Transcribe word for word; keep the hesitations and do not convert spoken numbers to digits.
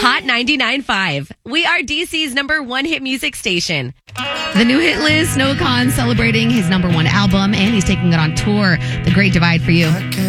Hot ninety-nine point five. We are D C's number one hit music station. The new hit list, Noah Kahan celebrating his number one album, and he's taking it on tour. The Great Divide for you.